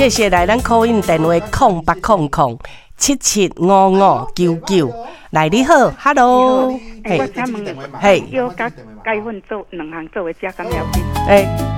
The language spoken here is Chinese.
谢谢来咱 call in 电话0800775599。来，你好 ，Hello， 我请问， 嘿， 要甲解粉做两项做为食敢了解？